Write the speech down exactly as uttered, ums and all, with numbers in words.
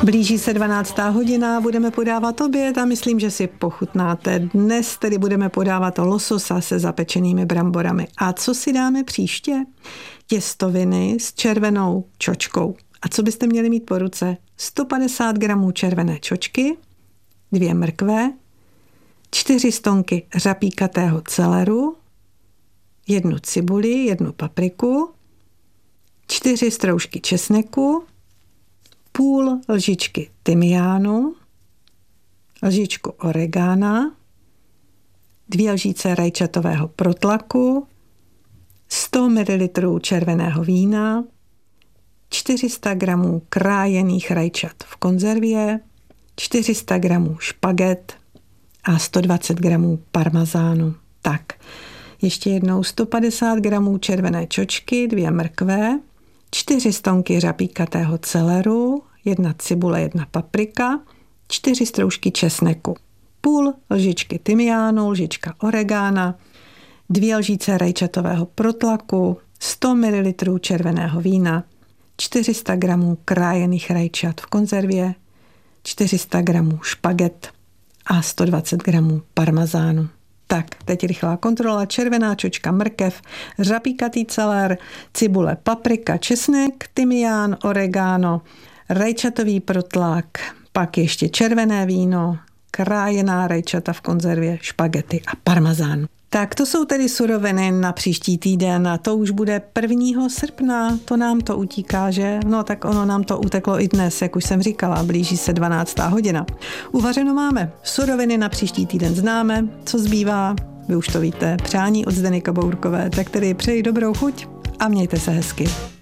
Blíží se dvanáctá hodina, budeme podávat oběd a myslím, že si pochutnáte. Dnes tedy budeme podávat lososa se zapečenými bramborami. A co si dáme příště? Těstoviny s červenou čočkou. A co byste měli mít po ruce? sto padesát gramů červené čočky, dvě mrkve, čtyři stonky řapíkatého celeru, jednu cibuli, jednu papriku, čtyři stroužky česneku, půl lžičky tymiánu, lžičku oregana, dvě lžíce rajčatového protlaku, sto mililitrů červeného vína, čtyři sta gramů krájených rajčat v konzervě, čtyři sta gramů špaget a sto dvacet gramů parmazánu. Tak, ještě jednou sto padesát gramů červené čočky, dvě mrkve, čtyři stonky řapíkatého celeru, jedna cibule, jedna paprika, čtyři stroužky česneku, půl lžičky tymiánu, lžička oregana, dvě lžíce rajčatového protlaku, sto mililitrů červeného vína, čtyři sta gramů krájených rajčat v konzervě, čtyři sta gramů špaget a sto dvacet gramů parmazánu. Tak, teď rychlá kontrola, červená čočka, mrkev, řapíkatý celer, cibule, paprika, česnek, tymián, oregano, rajčatový protlak, pak ještě červené víno, krájená rajčata v konzervě, špagety a parmazán. Tak to jsou tedy suroviny na příští týden a to už bude prvního srpna, to nám to utíká, že? No tak ono nám to uteklo i dnes, jak už jsem říkala, blíží se dvanáctá hodina. Uvařeno máme, suroviny na příští týden známe, co zbývá, vy už to víte, přání od Zdeny Kabourkové, tak tedy přeji dobrou chuť a mějte se hezky.